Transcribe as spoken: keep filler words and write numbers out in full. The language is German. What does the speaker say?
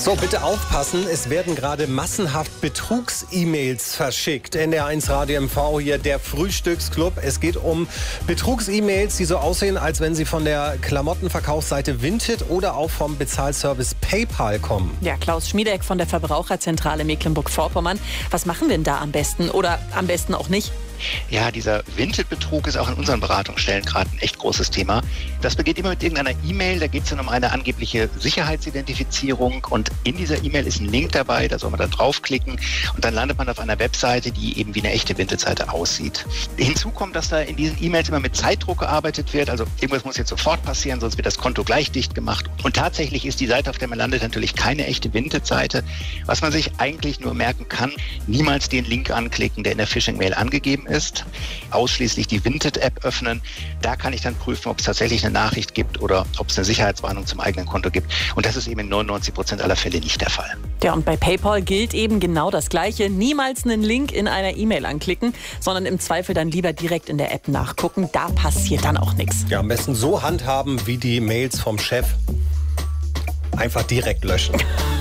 So, bitte aufpassen, es werden gerade massenhaft Betrugs-E-Mails verschickt. N D R eins Radio M V hier, der Frühstücksclub. Es geht um Betrugs-E-Mails, die so aussehen, als wenn sie von der Klamottenverkaufsseite Vinted oder auch vom Bezahlservice PayPal kommen. Ja, Klaus Schmiedeck von der Verbraucherzentrale Mecklenburg-Vorpommern. Was machen wir denn da am besten oder am besten auch nicht? Ja, dieser Vinted-Betrug ist auch in unseren Beratungsstellen gerade ein echt großes Thema. Das beginnt immer mit irgendeiner E-Mail, da geht es dann um eine angebliche Sicherheitsidentifizierung und in dieser E-Mail ist ein Link dabei, da soll man dann draufklicken und dann landet man auf einer Webseite, die eben wie eine echte Vinted-Seite aussieht. Hinzu kommt, dass da in diesen E-Mails immer mit Zeitdruck gearbeitet wird, also irgendwas muss jetzt sofort passieren, sonst wird das Konto gleich dicht gemacht. Und tatsächlich ist die Seite, auf der man landet, natürlich keine echte Vinted-Seite. Was man sich eigentlich nur merken kann, niemals den Link anklicken, der in der Phishing-Mail angegeben ist. ist, ausschließlich die Vinted-App öffnen. Da kann ich dann prüfen, ob es tatsächlich eine Nachricht gibt oder ob es eine Sicherheitswarnung zum eigenen Konto gibt. Und das ist eben in neunundneunzig Prozent aller Fälle nicht der Fall. Ja, und bei PayPal gilt eben genau das Gleiche. Niemals einen Link in einer E-Mail anklicken, sondern im Zweifel dann lieber direkt in der App nachgucken. Da passiert dann auch nichts. Ja, am besten so handhaben wie die Mails vom Chef. Einfach direkt löschen.